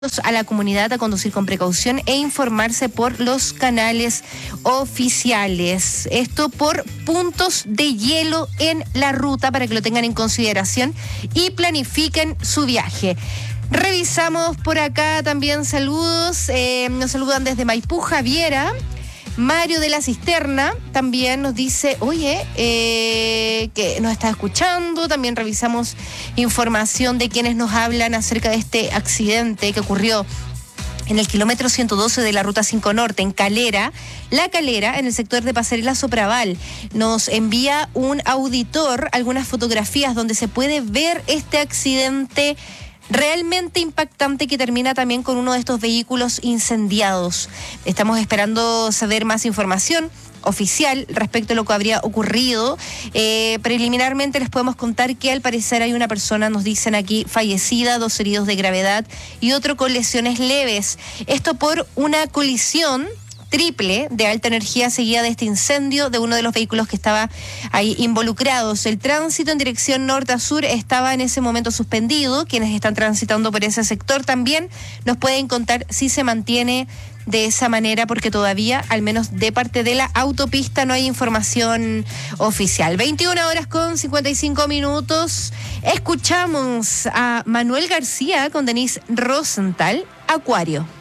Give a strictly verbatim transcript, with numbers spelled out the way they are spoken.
a la comunidad a conducir con precaución e informarse por los canales oficiales. Esto por puntos de hielo en la ruta para que lo tengan en consideración y planifiquen su viaje. Revisamos por acá también saludos. Eh, nos saludan desde Maipú, Javiera. Mario de la Cisterna también nos dice, oye, eh, que nos está escuchando. También revisamos información de quienes nos hablan acerca de este accidente que ocurrió en el kilómetro ciento doce de la Ruta cinco Norte, en Calera. La Calera, en el sector de Pasarela Sopraval. Nos envía un auditor algunas fotografías donde se puede ver este accidente realmente impactante que termina también con uno de estos vehículos incendiados. Estamos esperando saber más información oficial respecto a lo que habría ocurrido. Eh, preliminarmente les podemos contar que al parecer hay una persona, nos dicen aquí, fallecida, dos heridos de gravedad y otro con lesiones leves. Esto por una colisión triple de alta energía seguida de este incendio de uno de los vehículos que estaba ahí involucrados. El tránsito en dirección norte a sur estaba en ese momento suspendido. Quienes están transitando por ese sector también nos pueden contar si se mantiene de esa manera, porque todavía, al menos de parte de la autopista, no hay información oficial. veintiuna horas con cincuenta y cinco minutos. Escuchamos a Manuel García con Denise Rosenthal, Acuario.